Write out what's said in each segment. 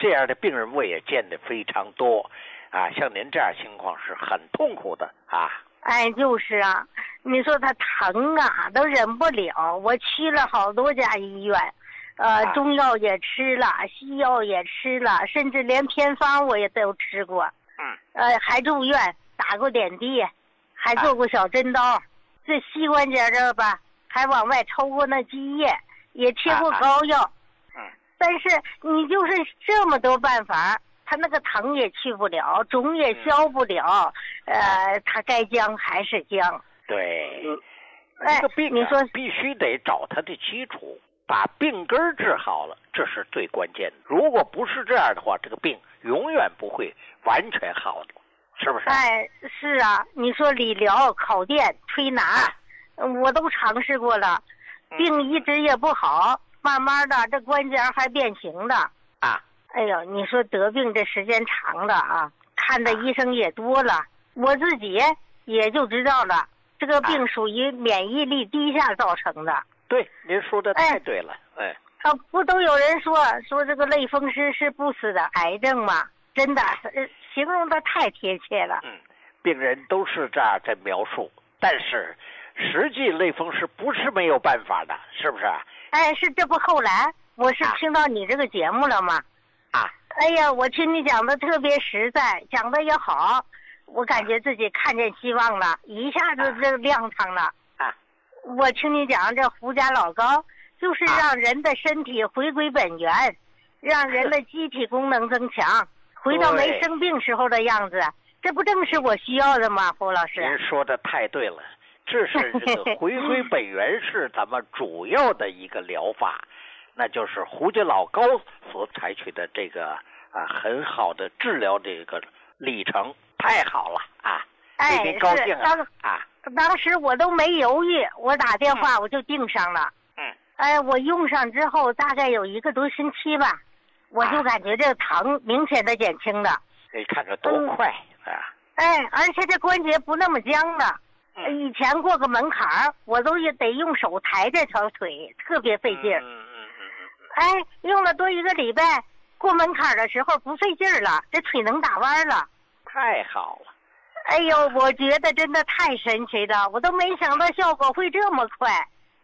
这样的病人我也见得非常多啊，像您这样情况是很痛苦的啊。 哎，就是啊，你说他疼啊，都忍不了。我去了好多家医院，中药也吃了，西药也吃了，甚至连偏方我也都吃过。还住院打过点滴，还做过小针刀，这膝关节这吧，还往外抽过那积液，也贴过膏药。但是你就是这么多办法，他那个疼也去不了，肿也消不了，他该僵还是僵。 对，这个病你说必须得找他的基础，把病根治好了，这是最关键的。如果不是这样的话，这个病永远不会完全好的，是不是？ 哎，是啊，你说理疗、烤电、推拿，我都尝试过了，病一直也不好，慢慢的这关节还变形的啊。 哎呦，你说得病这时间长了啊，看的医生也多了，我自己也就知道了，这个病属于免疫力低下造成的。 对，您说的太对了。 不都有人说这个类风湿是不死的癌症吗？真的，形容的太贴切了。 病人都是这样在描述，但是实际类风湿不是没有办法的，是不是？ 哎，是，这不后来我是听到你这个节目了吗？哎呀，我听你讲的特别实在，讲的也好，我感觉自己看见希望了，一下子就亮堂了。我听你讲这胡家老膏，就是让人的身体回归本源，让人的机体功能增强，回到没生病时候的样子，这不正是我需要的吗，胡老师？ 您说的太对了，这是这个回归本源是咱们主要的一个疗法。那就是胡家老膏所采取的这个很好的治疗这个历程，太好了啊！为您高兴当时我都没犹豫，我打电话我就订上了。我用上之后大概有1个多星期吧，我就感觉这个疼明显的减轻了。 你看着多快啊！ 而且这关节不那么僵了。以前过个门槛我都也得用手抬这条腿，特别费劲儿。用了多1个礼拜，过门槛的时候不费劲儿了，这腿能打弯了。 太好了！ 哎呦，我觉得真的太神奇了，我都没想到效果会这么快。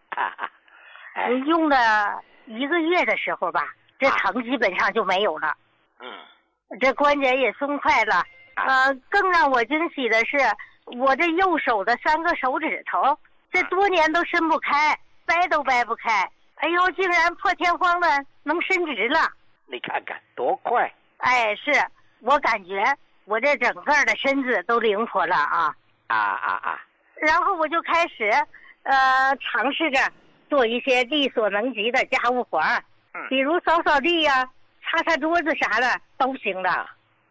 用了1个月的时候吧，这疼基本上就没有了。这关节也松快了。更让我惊喜的是，我这右手的3个手指头，这多年都伸不开，掰都掰不开。哎呦，竟然破天荒的能伸直了！ 你看看多快！ 是我感觉我这整个的身子都灵活了啊！然后我就开始尝试着做一些力所能及的家务活儿，比如扫扫地呀、擦擦桌子啥的都行的。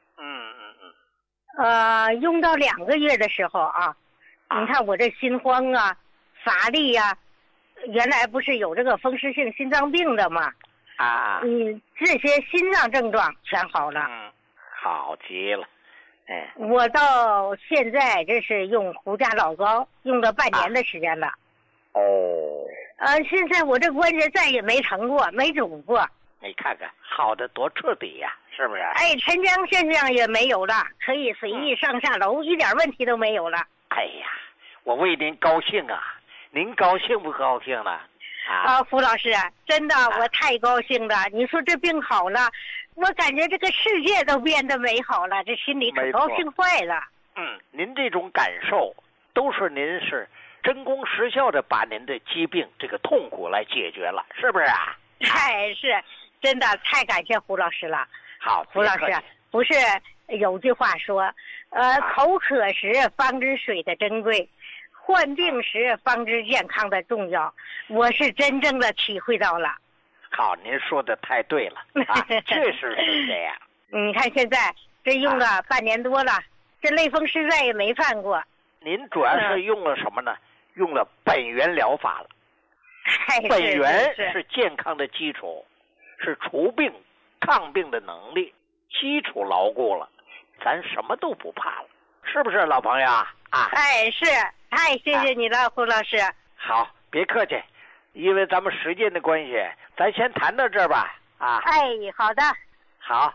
用到2个月的时候啊，你看我这心慌啊、乏力呀。原来不是有这个风湿性心脏病的吗？这些心脏症状全好了。 好极了。 我到现在这是用胡家老膏用了半年的时间了。现在我这关节再也没疼过，没肿过。 你看看好的多彻底呀，是不是？ 沉僵现象也没有了，可以随意上下楼，一点问题都没有了。 我为您高兴啊！您高兴不高兴了？ 胡老师，真的我太高兴了。你说这病好了，我感觉这个世界都变得美好了，这心里可高兴坏了。 您这种感受都是您是真功实效的把您的疾病这个痛苦来解决了，是不是啊？ 是，真的太感谢胡老师了。 好， 胡老师，不是有句话说，口渴时方知水的珍贵，患病时方知健康的重要，我是真正的体会到了。 好，您说的太对了确实是这样。 你看现在这用了半年多了，这类风湿再也没犯过。 您主要是用了什么呢？用了本源疗法了。本源是健康的基础，是除病抗病的能力，基础牢固了，咱什么都不怕了，是不是老朋友啊？ 是，太谢谢你了，胡老师。 好，别客气，因为咱们时间的关系，咱先谈到这儿吧。 好的。 好。